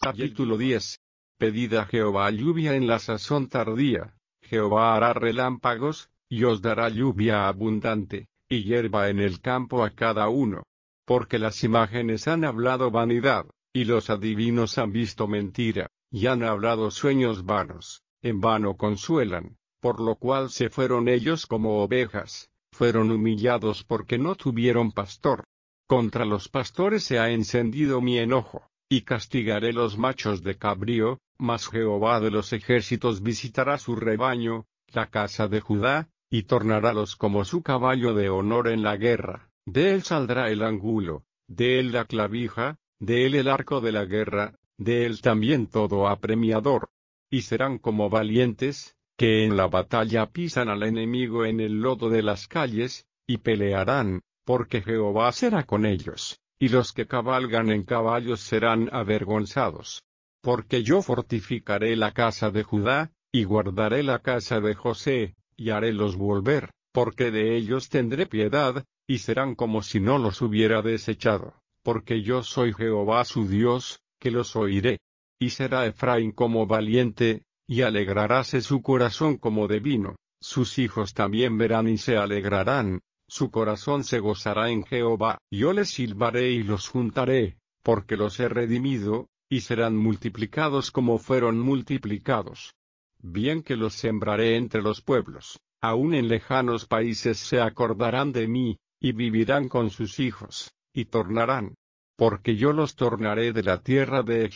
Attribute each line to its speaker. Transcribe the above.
Speaker 1: Capítulo 10. Pedid a Jehová lluvia en la sazón tardía, Jehová hará relámpagos, y os dará lluvia abundante, y hierba en el campo a cada uno. Porque las imágenes han hablado vanidad, y los adivinos han visto mentira, y han hablado sueños vanos, en vano consuelan, por lo cual se fueron ellos como ovejas, fueron humillados porque no tuvieron pastor. Contra los pastores se ha encendido mi enojo, y castigaré los machos de cabrío, mas Jehová de los ejércitos visitará su rebaño, la casa de Judá, y tornarálos como su caballo de honor en la guerra. De él saldrá el ángulo, de él la clavija, de él el arco de la guerra, de él también todo apremiador. Y serán como valientes, que en la batalla pisan al enemigo en el lodo de las calles, y pelearán, porque Jehová será con ellos, y los que cabalgan en caballos serán avergonzados. Porque yo fortificaré la casa de Judá, y guardaré la casa de José, y harélos volver, porque de ellos tendré piedad, y serán como si no los hubiera desechado, porque yo soy Jehová su Dios, que los oiré. Y será Efraín como valiente, y alegraráse su corazón como de vino, sus hijos también verán y se alegrarán, su corazón se gozará en Jehová. Yo les silbaré y los juntaré, porque los he redimido, y serán multiplicados como fueron multiplicados. Bien que los sembraré entre los pueblos, aun en lejanos países se acordarán de mí, y vivirán con sus hijos, y tornarán. Porque yo los tornaré de la tierra de Egipto,